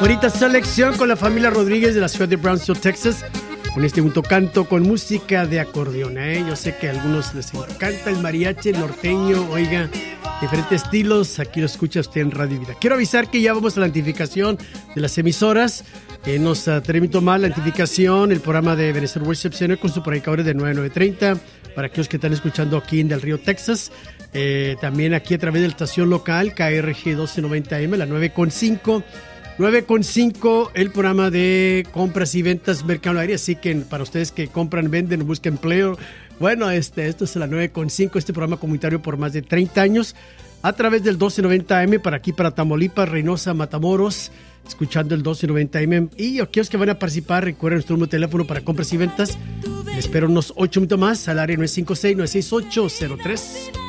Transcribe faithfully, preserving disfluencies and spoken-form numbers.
Bonita selección con la familia Rodríguez de la ciudad de Brownsville, Texas. Con este junto canto con música de acordeón, ¿eh? Yo sé que a algunos les encanta el mariachi, el norteño, oiga, diferentes estilos. Aquí lo escucha usted en Radio Vida. Quiero avisar que ya vamos a la identificación de las emisoras. Eh, nos uh, terminó mal la identificación, el programa de Venezuela Worship Center con su predicadores de nueve a nueve treinta. Para aquellos que están escuchando aquí en Del Río, Texas. Eh, también aquí a través de la estación local, K R G doce noventa M, la nueve con cinco. nueve con cinco, el programa de compras y ventas Mercado Aire. Así que para ustedes que compran, venden, buscan empleo, bueno, este, esto es la nueve con cinco, este programa comunitario por más de treinta años, a través del doce noventa M, para aquí, para Tamaulipas, Reynosa, Matamoros, escuchando el doce noventa M. Y aquellos que van a participar, recuerden nuestro número de teléfono para compras y ventas. Les espero unos ocho minutos más al área nueve cinco seis, nueve seis ocho, cero tres.